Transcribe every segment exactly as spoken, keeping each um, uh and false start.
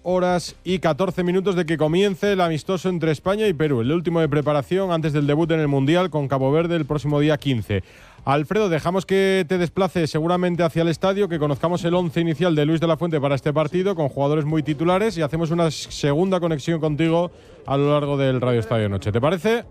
horas y catorce minutos de que comience el amistoso entre España y Perú, el último de preparación antes del debut en el Mundial con Cabo Verde el próximo día quince. Alfredo, dejamos que te desplaces seguramente hacia el estadio, que conozcamos el once inicial de Luis de la Fuente para este partido, con jugadores muy titulares, y hacemos una segunda conexión contigo a lo largo del Radio Estadio Noche. ¿Te parece?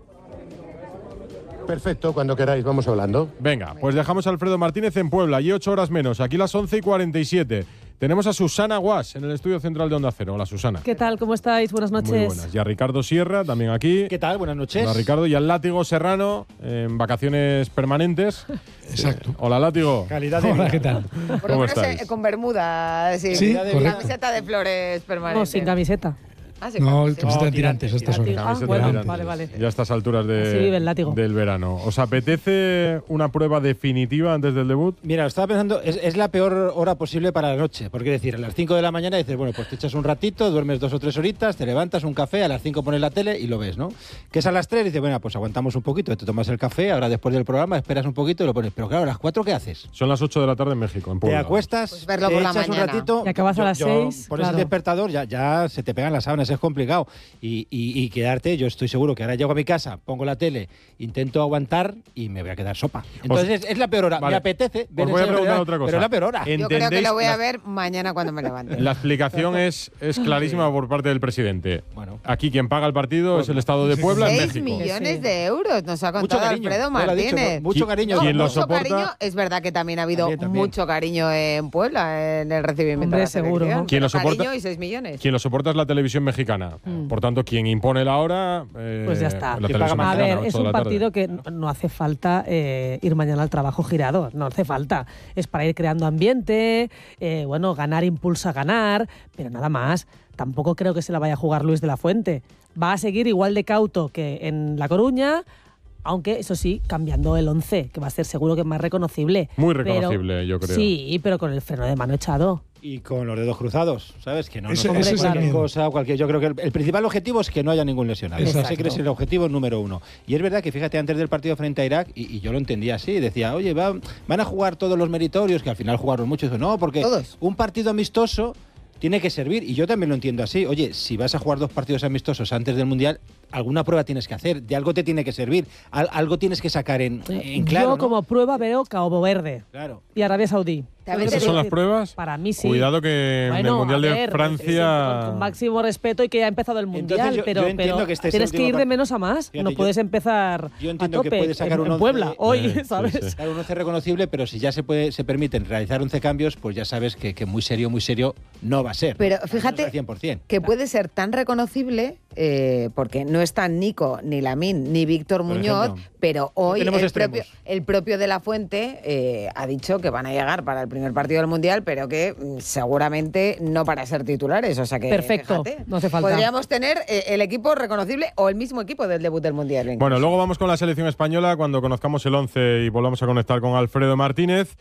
Perfecto, cuando queráis, vamos hablando. Venga, pues dejamos a Alfredo Martínez en Puebla, allí ocho horas menos, aquí las once y cuarenta y siete. Tenemos a Susana Guas en el estudio central de Onda Cero. Hola, Susana. ¿Qué tal? ¿Cómo estáis? Buenas noches. Muy buenas. Y a Ricardo Sierra, también aquí. ¿Qué tal? Buenas noches. Hola, Ricardo. Y al Látigo Serrano, en vacaciones permanentes. Exacto. Eh, hola, Látigo. Calidad de Hola, vida. ¿qué tal? ¿Cómo estáis? Con bermuda, sí. Sí, de correcto. camiseta de flores permanente. No, sin camiseta. Ah, sin No, camiseta. camiseta No, en tirantes a estas tirantes. horas. Ah, Camiseta bueno, de tirantes. vale, vale. Ya a estas alturas de, Así vive el Látigo. del verano. ¿Os apetece una prueba definitiva antes del debut? Mira, estaba pensando, es, es la peor hora posible para la noche, porque es decir, a las cinco de la mañana dices, bueno, pues te echas un ratito, duermes dos o tres horitas, te levantas, un café, a las cinco pones la tele y lo ves, ¿no? Que es a las tres, dices, bueno, pues aguantamos un poquito, te tomas el café, ahora después del programa esperas un poquito y lo pones. Pero claro, a las cuatro, ¿qué haces? Son las ocho de la tarde en México, en Te Puebla. acuestas, Pues verlo te por la echas un mañana. ratito. Y acabas a las seis, Pones claro. el despertador, ya, ya se te pegan las sábanas, es complicado. Y, y, y quedarte, yo estoy seguro que ahora llego a mi casa, pongo la tele, intento aguantar y me voy a quedar sopa. Entonces es, es la peor hora. Vale. Me apetece ver Os voy a esa preguntar realidad, otra cosa. pero es la peor hora. En- Yo creo que ¿Entendéis lo voy a la- ver mañana cuando me levante. La explicación es, es clarísima por parte del presidente. Bueno. Aquí quien paga el partido es el Estado de Puebla en Seis México. millones Sí. de euros nos ha Mucho contado cariño. Alfredo ya lo ha dicho, Martínez. mucho Qui- cariño. ¿Quién lo Mucho soporta? cariño. Es verdad que también ha habido También, también. mucho cariño en Puebla en el recibimiento Hombre, de la seguro, selección. ¿no? ¿Quién lo Pero soporta? cariño y seis millones. Quien lo soporta es la televisión mexicana. Mm. Por tanto, quien impone la hora… eh, Pues ya está. La ¿Quién televisión paga más? A mexicana, ver, ocho es de un la tarde. partido que no, no hace falta eh, ir mañana al trabajo girado, no hace falta. Es para ir creando ambiente, eh, bueno, ganar impulsa a ganar, pero nada más. Tampoco creo que se la vaya a jugar Luis de la Fuente. Va a seguir igual de cauto que en La Coruña, aunque eso sí, cambiando el once, que va a ser seguro que más reconocible. Muy Pero- reconocible, yo creo. Sí, pero con el freno de mano echado. Y con los dedos cruzados, ¿sabes? Que no, no Ese- somos ese es el cualquier miedo. cosa, cualquier. Yo creo que el, el principal objetivo es que no haya ningún lesionado. Exacto. Ese que es el objetivo número uno. Y es verdad que, fíjate, antes del partido frente a Irak, y, y yo lo entendía así, decía, oye, va- van a jugar todos los meritorios, que al final jugaron muchos. Dijo, no, porque Todos. un partido amistoso tiene que servir, y yo también lo entiendo así. Oye, si vas a jugar dos partidos amistosos antes del Mundial, alguna prueba tienes que hacer, de algo te tiene que servir, al- algo tienes que sacar en, en claro. Yo ¿no? como prueba veo Cabo Verde Claro. y Arabia Saudí. También ¿Esas te son digo- las pruebas? Para mí sí. Cuidado que en el Bueno, Mundial a de ver, Francia… Con, con máximo respeto y que ya ha empezado el Mundial, Entonces yo- pero, yo entiendo pero que este es tienes el que último ir de par- menos a más. Fíjate, no yo- puedes empezar yo a entiendo que tope puedes sacar en, un en once- Puebla hoy, Eh, sí, ¿sabes? sí. Claro, un once reconocible, pero si ya se puede se permiten realizar once cambios, pues ya sabes que, que muy serio, muy serio no va a ser. Pero Al menos fíjate al cien por cien. que puede ser tan reconocible, eh, porque no están Nico, ni Lamín, ni Víctor Por Muñoz, ejemplo. pero hoy tenemos el extremos. propio, el propio de la Fuente eh, ha dicho que van a llegar para el primer partido del Mundial, pero que mm, seguramente no para ser titulares. O sea que, Perfecto, fíjate, no hace falta. podríamos tener eh, el equipo reconocible o el mismo equipo del debut del Mundial. incluso. Bueno, luego vamos con la selección española cuando conozcamos el once y volvamos a conectar con Alfredo Martínez.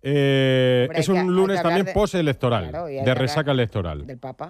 Eh, Hombre, es hay un que- hay lunes que hablar también de- postelectoral, Claro, y hay de que hablar resaca electoral. Del Papa.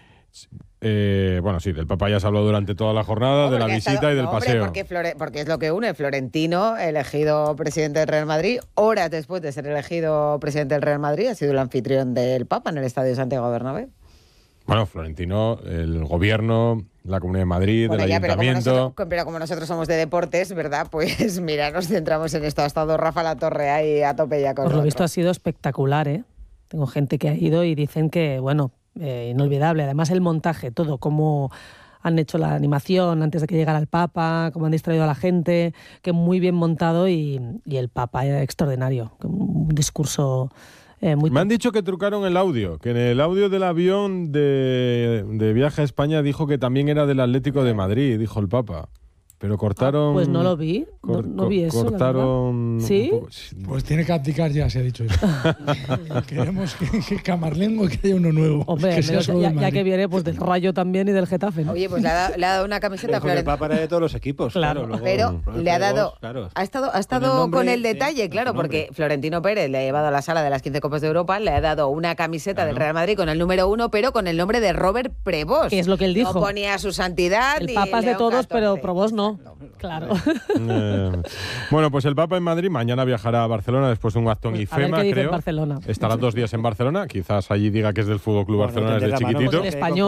Eh, bueno, sí, del Papa ya se habló durante toda la jornada, No, de la porque ha visita estado- y del no, hombre, paseo. porque, Flore- porque es lo que une. Florentino, elegido presidente del Real Madrid, horas después de ser elegido presidente del Real Madrid, ha sido el anfitrión del Papa en el Estadio Santiago Bernabéu. Bueno, Florentino, el gobierno, la Comunidad de Madrid, Bueno, el ya, pero como, Ayuntamiento… nosotros, pero como nosotros somos de deportes, ¿verdad? Pues mira, nos centramos en esto. Ha estado Rafa La Torre ahí a tope ya con Por lo otro. visto ha sido espectacular, ¿eh? Tengo gente que ha ido y dicen que, bueno, eh, inolvidable. Además el montaje, todo, cómo han hecho la animación antes de que llegara el Papa, cómo han distraído a la gente, que muy bien montado y, y el Papa era extraordinario. Un discurso eh, muy… Me han dicho que trucaron el audio, que en el audio del avión de, de viaje a España dijo que también era del Atlético de Madrid, dijo el Papa. Pero cortaron… Ah, pues no lo vi, no- cor- no vi eso, la Cortaron… verdad. ¿Sí? un poco- Pues tiene que abdicar ya, se ha dicho eso. Queremos que, que Camarlengo que haya uno nuevo. Hombre, que al sea menos solo ya, del ya Madrid. que viene pues del Rayo también y del Getafe, ¿no? Oye, pues le ha, dado- le ha dado una camiseta a Pero porque el Florentino. Papa era de todos los equipos. Claro. Claro, luego- Pero luego le ha Pérez, dado, claro. ha estado, ha Con el estado con nombre, el, sí, detalle, con claro, su nombre. porque Florentino Pérez le ha llevado a la sala de las quince Copas de Europa, le ha dado una camiseta del Real Madrid con el número uno, pero con el nombre de Robert Prevost. Que es lo que él dijo. No ponía su santidad. El ni Papa es de León todos, pero catorce. Provost no. Claro. Eh, bueno, pues el Papa en Madrid mañana viajará a Barcelona después de un acto en A ver IFEMA, qué dice en creo. Barcelona. Estará dos días en Barcelona, quizás allí diga que es del Fútbol Club Bueno, Barcelona tender desde la mano, chiquitito. El porque- español.